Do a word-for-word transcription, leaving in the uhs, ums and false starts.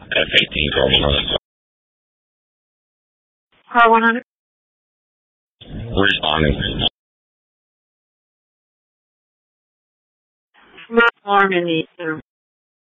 F eighteen car one hundred. Car one hundred. Responding. Harmony.